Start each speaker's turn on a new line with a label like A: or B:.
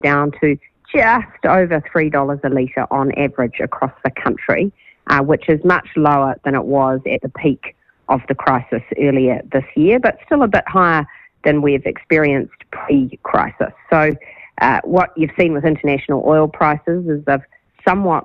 A: down to just over $3 a litre on average across the country, which is much lower than it was at the peak of the crisis earlier this year, but still a bit higher than we've experienced pre-crisis. So what you've seen with international oil prices is they've somewhat